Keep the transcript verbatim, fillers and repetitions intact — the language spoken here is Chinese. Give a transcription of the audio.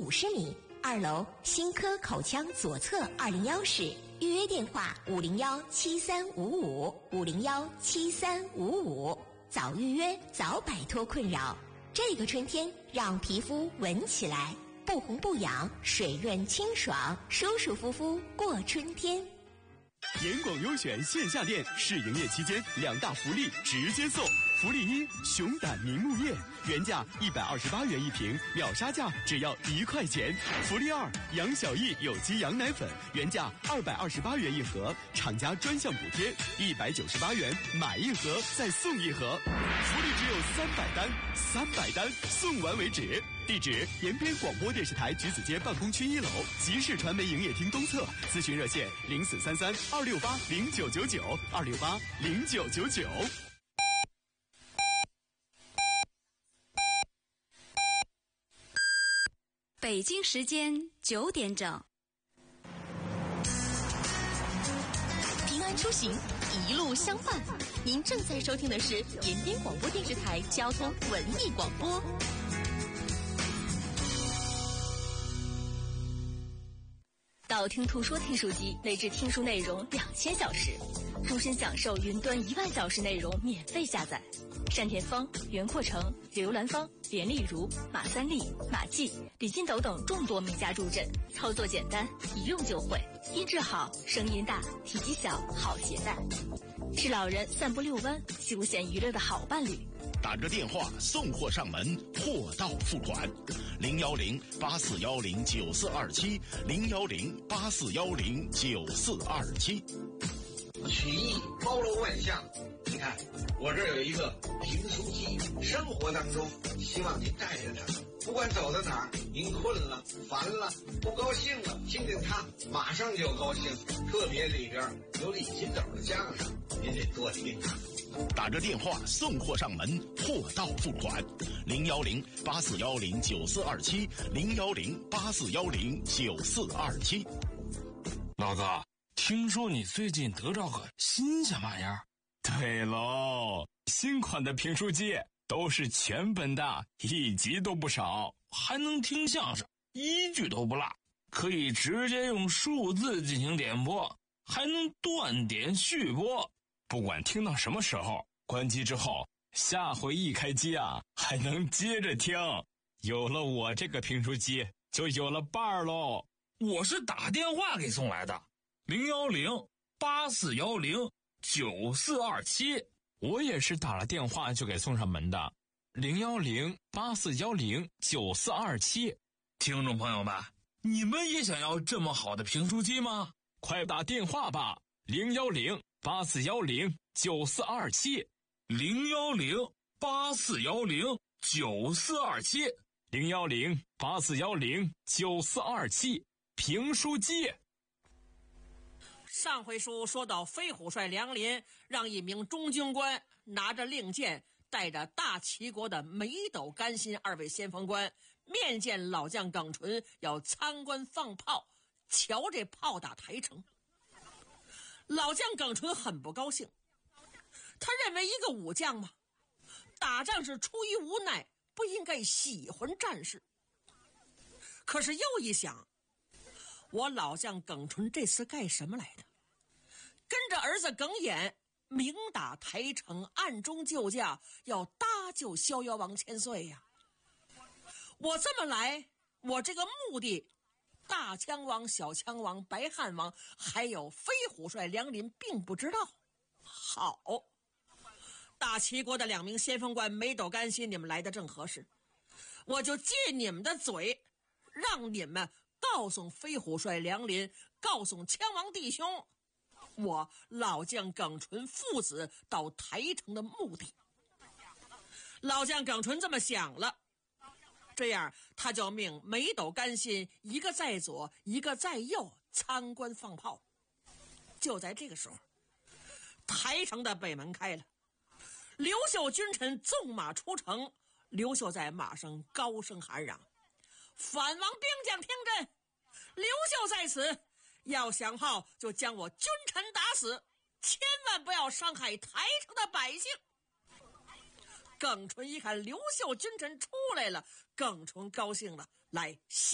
五十米，二楼新科口腔左侧二零幺室，预约电话五零幺七三五五五零幺七三五五，早预约早摆脱困扰。这个春天让皮肤闻起来不红不痒，水润清爽，舒舒服服过春天。 严广优选线下店试营业期间两大福利直接送。福利一：熊胆明目叶，原价一百二十八元一瓶，秒杀价只要一块钱。福利二：杨小艺有机羊奶粉，原价二百二十八元一盒，厂家专项补贴一百九十八元，买一盒再送一盒。福利只有三百单，三百单送完为止。地址：延边广播电视台橘子街办公区一楼，集市传媒营业厅东侧。咨询热线：零四三三二六八零九九九二六八零九九九。 北京时间九点整。 平安出行，一路相伴。您正在收听的是延边广播电视台交通文艺广播。道听途说听书机内置听书内容两千小时，终身享受云端一万小时内容免费下载。单田芳、袁阔成、刘兰芳、连丽如、马三立、马季、李金斗等众多名家助阵，操作简单，一用就会，音质好，声音大，体积小，好携带，是老人散步遛弯、休闲娱乐的好伴侣。 打个电话送货上门，货到付款，零幺零八四幺零九四二七，零幺零八四幺零九四二七。 曲艺包罗万象，你看我这儿有一个评书机，生活当中希望您带着它，不管走到哪儿，您困了、烦了、不高兴了，听听它，马上就高兴。特别里边有李金斗的相声，您得多听它。 打个电话送货上门，货到付款，零幺零八四幺零九四二七，零幺零八四幺零九四二七。 老子听说你最近得着个新鲜玩意儿？对喽，新款的评书机都是全本的，一集都不少，还能听相声，一句都不落，可以直接用数字进行点播，还能断点续播。不管听到什么时候，关机之后，下回一开机啊，还能接着听。有了我这个评书机，就有了伴儿喽。我是打电话给送来的，零幺零八四幺零九四二七。我也是打了电话就给送上门的，零幺零八四幺零九四二七。听众朋友们，你们也想要这么好的评书机吗？快打电话吧，零幺零八四幺零九四二七，零幺零八四幺零九四二七，零幺零八四幺零九四二七，评书机。 上回书说到，飞虎帅梁林让一名中军官拿着令箭，带着大齐国的梅斗、甘心二位先锋官面见老将耿纯，要参观放炮，瞧这炮打台城。老将耿纯很不高兴，他认为一个武将嘛，打仗是出于无奈，不应该喜欢战事。可是又一想，我老将耿纯这次干什么来的？跟着儿子耿衍明打台城，暗中救驾，要搭救逍遥王千岁呀！我这么来，我这个目的，大枪王、小枪王、白汉王，还有飞虎帅梁林并不知道。好，大齐国的两名先锋官梅斗、甘心，你们来的正合适，我就借你们的嘴，让你们告诉飞虎帅梁林，告诉枪王弟兄，我老将耿纯父子到台城的目的。老将耿纯这么想了，这样他就命梅斗、甘心一个在左，一个在右参观放炮。就在这个时候，台城的北门开了，刘秀君臣纵马出城。刘秀在马上高声喊嚷：反王兵将听阵，刘秀在此，要响炮就将我君臣打死，千万不要伤害台城的百姓。耿纯一看刘秀君臣出来了，耿纯高兴了，来